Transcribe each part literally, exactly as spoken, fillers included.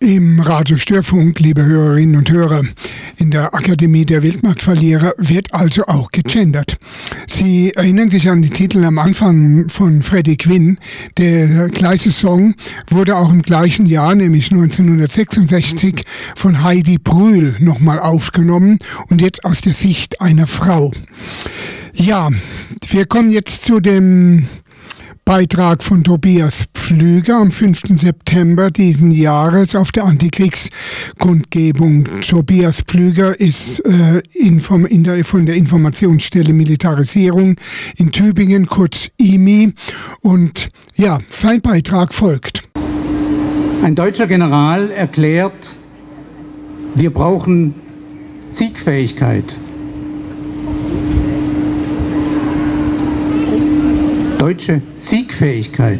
Im Radio Störfunk, liebe Hörerinnen und Hörer, in der Akademie der Weltmarktverlierer wird also auch gegendert. Sie erinnern sich an die Titel am Anfang von Freddie Quinn. Der gleiche Song wurde auch im gleichen Jahr, nämlich neunzehnhundertsechsundsechzig, von Heidi Brühl nochmal aufgenommen und jetzt aus der Sicht einer Frau. Ja, wir kommen jetzt zu dem Beitrag von Tobias Pflüger am fünften September diesen Jahres auf der Antikriegskundgebung. Tobias Pflüger ist äh, inform- in der, von der Informationsstelle Militarisierung in Tübingen, kurz I M I. Und ja, sein Beitrag folgt. Ein deutscher General erklärt, wir brauchen Siegfähigkeit. Deutsche Siegfähigkeit.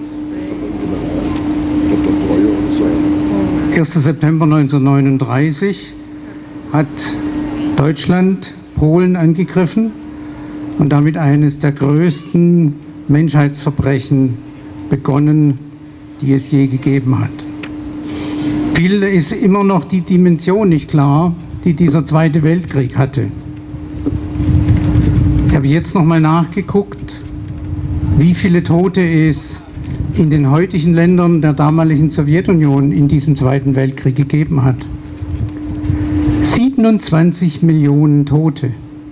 erster September neunzehnhundertneununddreißig hat Deutschland Polen angegriffen und damit eines der größten Menschheitsverbrechen begonnen, die es je gegeben hat. Vielen ist immer noch die Dimension nicht klar, die dieser Zweite Weltkrieg hatte. Ich habe jetzt noch mal nachgeguckt, wie viele Tote es in den heutigen Ländern der damaligen Sowjetunion in diesem Zweiten Weltkrieg gegeben hat. siebenundzwanzig Millionen Tote.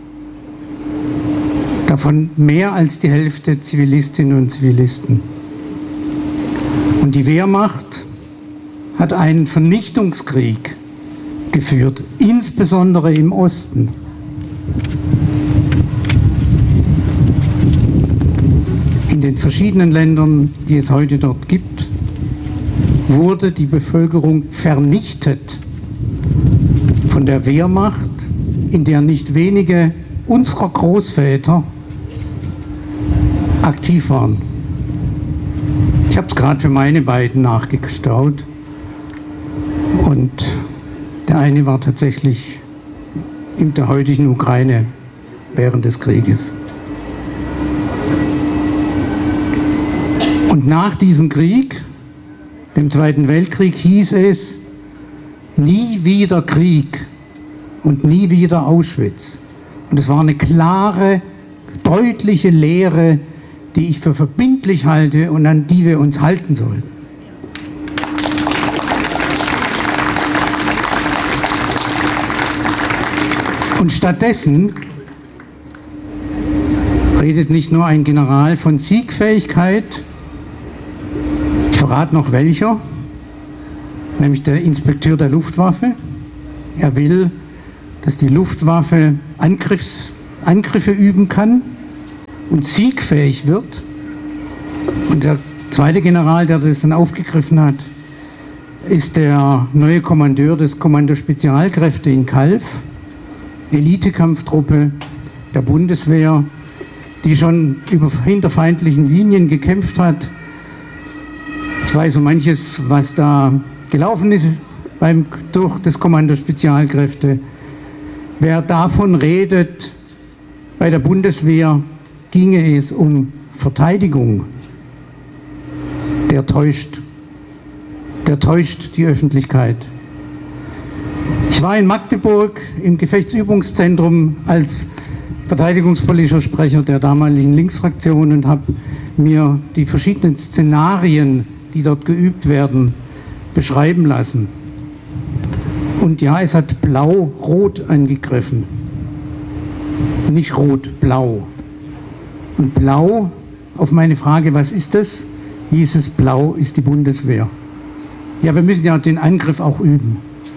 Davon mehr als die Hälfte Zivilistinnen und Zivilisten. Und die Wehrmacht hat einen Vernichtungskrieg geführt, insbesondere im Osten. In den verschiedenen Ländern, die es heute dort gibt, wurde die Bevölkerung vernichtet von der Wehrmacht, in der nicht wenige unserer Großväter aktiv waren. Ich habe es gerade für meine beiden nachgeschaut und der eine war tatsächlich in der heutigen Ukraine während des Krieges. Und nach diesem Krieg, dem Zweiten Weltkrieg, hieß es, nie wieder Krieg und nie wieder Auschwitz. Und es war eine klare, deutliche Lehre, die ich für verbindlich halte und an die wir uns halten sollen. Und stattdessen redet nicht nur ein General von Siegfähigkeit, ich verrate noch welcher, nämlich der Inspekteur der Luftwaffe. Er will, dass die Luftwaffe Angriffs, Angriffe üben kann und siegfähig wird. Und der zweite General, der das dann aufgegriffen hat, ist der neue Kommandeur des Kommando Spezialkräfte in Calw, Elitekampftruppe der Bundeswehr, die schon über hinterfeindlichen Linien gekämpft hat. Ich weiß so manches, was da gelaufen ist beim, durch das Kommando Spezialkräfte. Wer davon redet, bei der Bundeswehr ginge es um Verteidigung, der täuscht, der täuscht die Öffentlichkeit. Ich war in Magdeburg im Gefechtsübungszentrum als verteidigungspolitischer Sprecher der damaligen Linksfraktion und habe mir die verschiedenen Szenarien, die dort geübt werden, beschreiben lassen. Und ja, es hat Blau-Rot angegriffen. Nicht Rot, Blau. Und Blau, auf meine Frage, was ist das, hieß es, Blau ist die Bundeswehr. Ja, wir müssen ja den Angriff auch üben.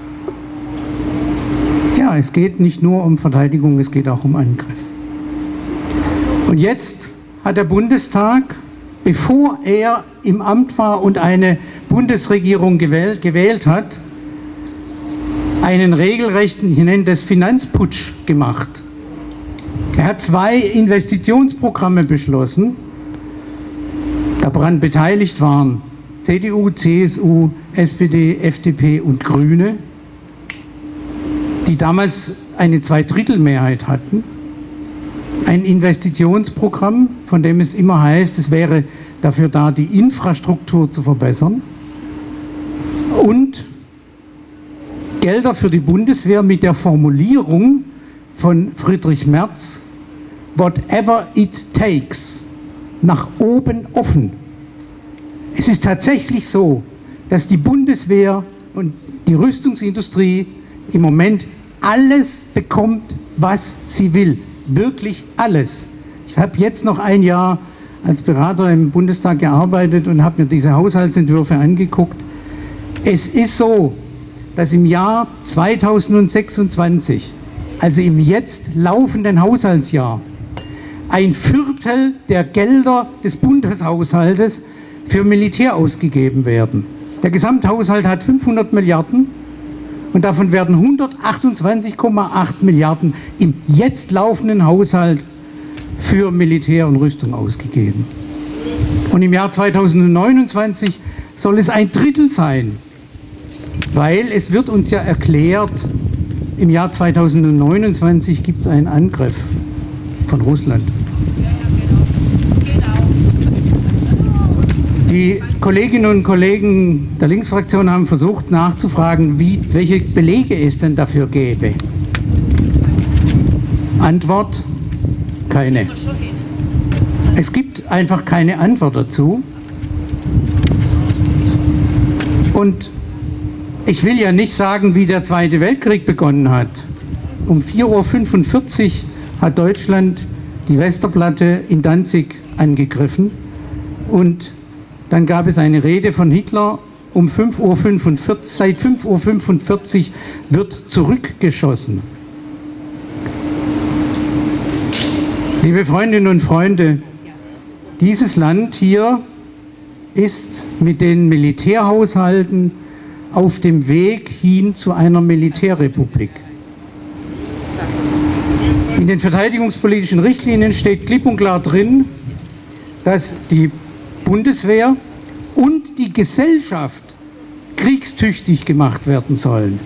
Ja, es geht nicht nur um Verteidigung, es geht auch um Angriff. Und jetzt hat der Bundestag, bevor er im Amt war und eine Bundesregierung gewählt, gewählt hat, einen regelrechten, ich nenne das Finanzputsch gemacht. Er hat zwei Investitionsprogramme beschlossen, daran beteiligt waren C D U, C S U, S P D, F D P und Grüne, die damals eine Zweidrittelmehrheit hatten. Ein Investitionsprogramm, von dem es immer heißt, es wäre dafür da, die Infrastruktur zu verbessern. Und Gelder für die Bundeswehr mit der Formulierung von Friedrich Merz, whatever it takes, nach oben offen. Es ist tatsächlich so, dass die Bundeswehr und die Rüstungsindustrie im Moment alles bekommt, was sie will. Wirklich alles. Ich habe jetzt noch ein Jahr als Berater im Bundestag gearbeitet und habe mir diese Haushaltsentwürfe angeguckt. Es ist so, dass im Jahr zweitausendsechsundzwanzig, also im jetzt laufenden Haushaltsjahr, ein Viertel der Gelder des Bundeshaushaltes für Militär ausgegeben werden. Der Gesamthaushalt hat fünfhundert Milliarden und davon werden hundertachtundzwanzig Komma acht Milliarden im jetzt laufenden Haushalt für Militär und Rüstung ausgegeben. Und im Jahr zweitausendneunundzwanzig soll es ein Drittel sein, weil es wird uns ja erklärt, im Jahr zweitausendneunundzwanzig gibt es einen Angriff von Russland. Die Kolleginnen und Kollegen der Linksfraktion haben versucht nachzufragen, wie, welche Belege es denn dafür gäbe. Antwort: keine. Es gibt einfach keine Antwort dazu. Und ich will ja nicht sagen, wie der Zweite Weltkrieg begonnen hat. Um vier Uhr fünfundvierzig hat Deutschland die Westerplatte in Danzig angegriffen und dann gab es eine Rede von Hitler um fünf Uhr fünfundvierzig, seit fünf Uhr fünfundvierzig wird zurückgeschossen. Liebe Freundinnen und Freunde, dieses Land hier ist mit den Militärhaushalten auf dem Weg hin zu einer Militärrepublik. In den verteidigungspolitischen Richtlinien steht klipp und klar drin, dass die Bundeswehr und die Gesellschaft kriegstüchtig gemacht werden sollen.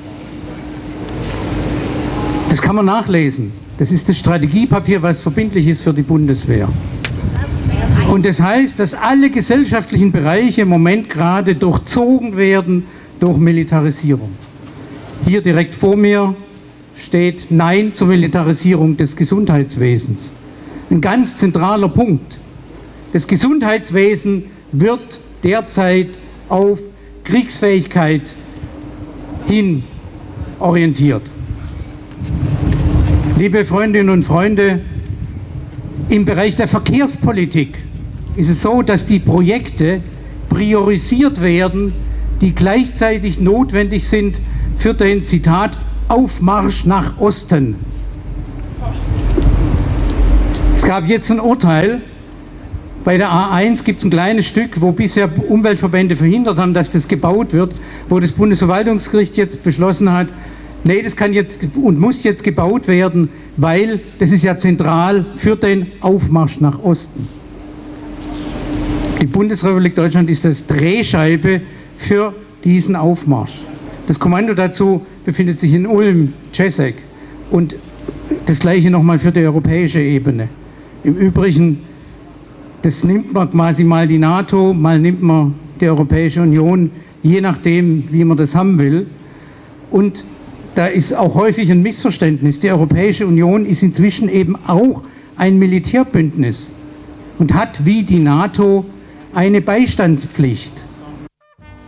Das kann man nachlesen. Das ist das Strategiepapier, was verbindlich ist für die Bundeswehr. Und das heißt, dass alle gesellschaftlichen Bereiche im Moment gerade durchzogen werden durch Militarisierung. Hier direkt vor mir steht Nein zur Militarisierung des Gesundheitswesens. Ein ganz zentraler Punkt. Das Gesundheitswesen wird derzeit auf Kriegsfähigkeit hin orientiert. Liebe Freundinnen und Freunde, im Bereich der Verkehrspolitik ist es so, dass die Projekte priorisiert werden, die gleichzeitig notwendig sind für den, Zitat, Aufmarsch nach Osten. Es gab jetzt ein Urteil, bei der A eins gibt es ein kleines Stück, wo bisher Umweltverbände verhindert haben, dass das gebaut wird, wo das Bundesverwaltungsgericht jetzt beschlossen hat, nee, das kann jetzt und muss jetzt gebaut werden, weil das ist ja zentral für den Aufmarsch nach Osten. Die Bundesrepublik Deutschland ist das Drehscheibe für diesen Aufmarsch. Das Kommando dazu befindet sich in Ulm, Czesek, und das gleiche nochmal für die europäische Ebene. Im Übrigen, das nimmt man quasi mal die NATO, mal nimmt man die Europäische Union, je nachdem, wie man das haben will. Und da ist auch häufig ein Missverständnis. Die Europäische Union ist inzwischen eben auch ein Militärbündnis und hat wie die NATO eine Beistandspflicht.